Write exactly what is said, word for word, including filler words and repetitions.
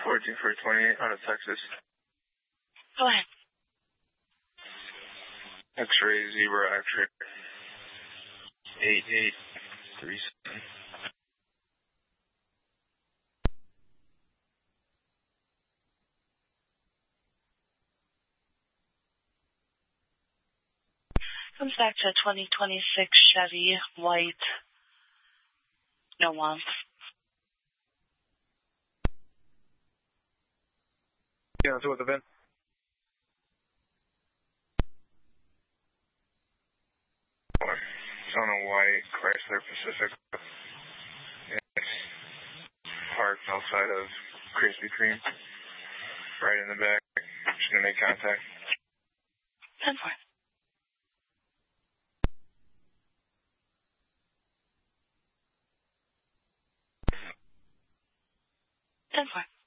fourteen for twenty-eight out of Texas. Go ahead. X-ray, zebra, X-ray. eight eight three seven. Comes back to a twenty twenty-six Chevy, white, no want. Yeah, that's what the VIN. It's on a white Chrysler Pacific. It's parked outside of Krispy Kreme, right in the back. Just gonna make contact. ten four. ten four.